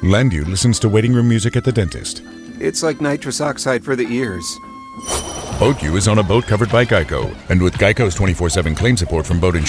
Landu listens to waiting room music at the dentist. It's like nitrous oxide for the ears. Boat U is on a boat covered by Geico. And with Geico's 24/7 claim support from Boat Insurance,